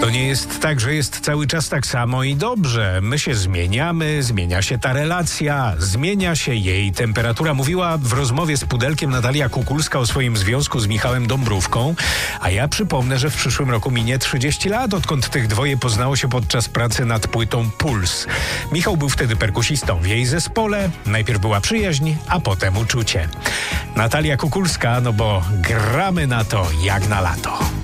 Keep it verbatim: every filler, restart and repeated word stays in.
To nie jest tak, że jest cały czas tak samo i dobrze. My się zmieniamy, zmienia się ta relacja, zmienia się jej temperatura. Mówiła w rozmowie z Pudelkiem Natalia Kukulska o swoim związku z Michałem Dąbrówką, a ja przypomnę, że w przyszłym roku minie trzydzieści lat, odkąd tych dwoje poznało się podczas pracy nad płytą Puls. Michał był wtedy perkusistą w jej zespole. Najpierw była przyjaźń, a potem uczucie. Natalia Kukulska, no bo gramy na to jak na lato.